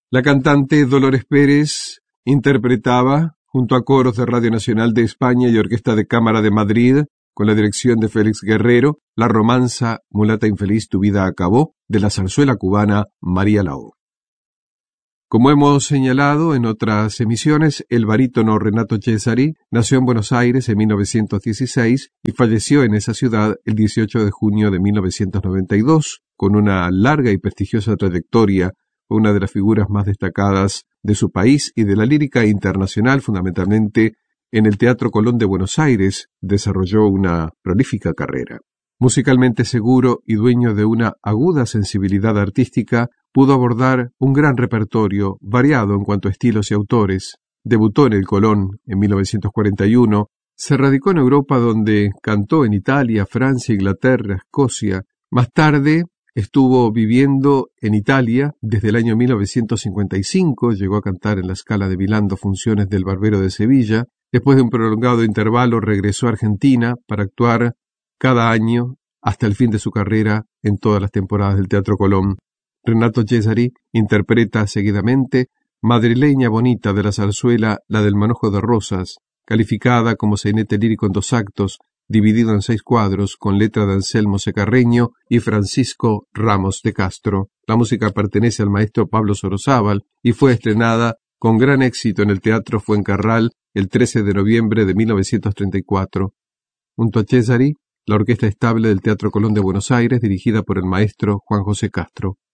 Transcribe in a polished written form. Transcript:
La cantante Dolores Pérez interpretaba, junto a coros de Radio Nacional de España y Orquesta de Cámara de Madrid, con la dirección de Félix Guerrero, la romanza Mulata infeliz, tu vida acabó, de la zarzuela cubana María Lao. Como hemos señalado en otras emisiones, el barítono Renato Cesari nació en Buenos Aires en 1916 y falleció en esa ciudad el 18 de junio de 1992, con una larga y prestigiosa trayectoria. Fue una de las figuras más destacadas de su país y de la lírica internacional, fundamentalmente en el Teatro Colón de Buenos Aires, desarrolló una prolífica carrera. Musicalmente seguro y dueño de una aguda sensibilidad artística, pudo abordar un gran repertorio, variado en cuanto a estilos y autores. Debutó en el Colón en 1941, se radicó en Europa donde cantó en Italia, Francia, Inglaterra, Escocia. Más tarde estuvo viviendo en Italia desde el año 1955, llegó a cantar en la Scala de Milán funciones del Barbero de Sevilla. Después de un prolongado intervalo regresó a Argentina para actuar cada año hasta el fin de su carrera en todas las temporadas del Teatro Colón. Renato Cesari interpreta seguidamente Madrileña Bonita de la zarzuela La del Manojo de Rosas, calificada como sainete lírico en 2 actos, dividido en 6 cuadros, con letra de Anselmo Secarreño y Francisco Ramos de Castro. La música pertenece al maestro Pablo Sorozábal y fue estrenada con gran éxito en el Teatro Fuencarral el 13 de noviembre de 1934. Junto a Cesari, la Orquesta Estable del Teatro Colón de Buenos Aires, dirigida por el maestro Juan José Castro.